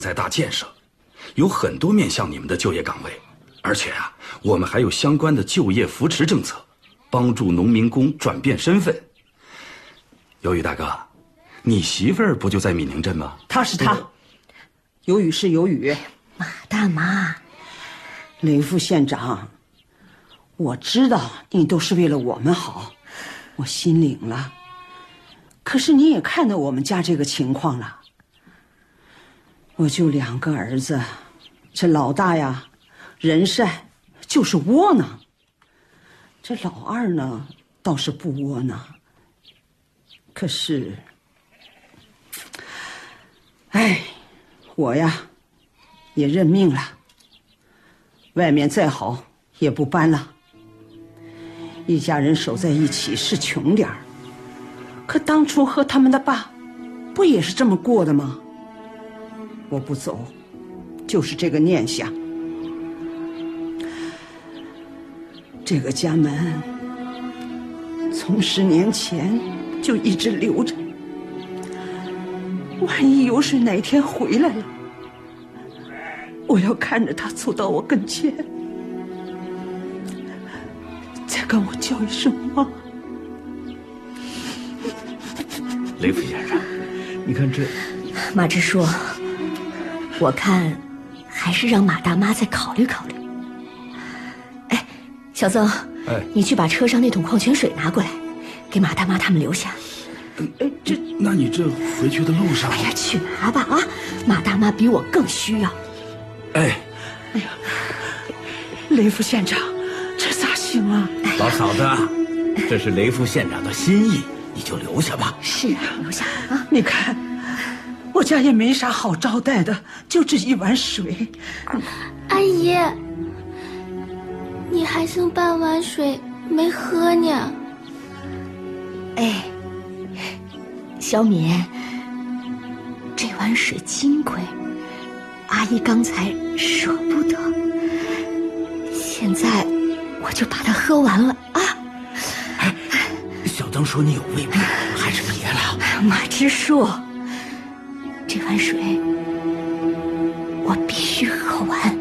在大建设，有很多面向你们的就业岗位，而且啊，我们还有相关的就业扶持政策，帮助农民工转变身份。有雨大哥，你媳妇儿不就在闽宁镇吗？ 他是他，有雨是有雨。 马大妈， 雷副县长，我知道你都是为了我们好，我心领了。可是你也看到我们家这个情况了，我就2个儿子，这老大呀，人善就是窝囊，这老二呢倒是不窝囊，可是，哎，我呀也认命了，外面再好也不搬了。一家人守在一起是穷点儿，可当初和他们的爸不也是这么过的吗？我不走就是这个念想。这个家门从10年前就一直留着，万一有谁哪天回来了，我要看着他走到我跟前，再跟我叫一声妈。 雷副先生，你看这…… 马支书，我看还是让马大妈再考虑考虑。哎，小曾，你去把车上那桶矿泉水拿过来，给马大妈他们留下。 那你这回去的路上…… 哎呀，去拿吧啊！马大妈比我更需要。 哎呀，雷副县长，这咋行啊？ 老嫂子，这是雷副县长的心意，你就留下吧。 是啊，留下啊！ 你看，我家也没啥好招待的，就这一碗水。 阿姨，你还剩半碗水没喝呢。 哎，小敏，这碗水金贵，阿姨刚才舍不得，现在我就把它喝完了啊！ 哎，小曾说你有胃病，还是别了。 马支书，这碗水我必须喝完。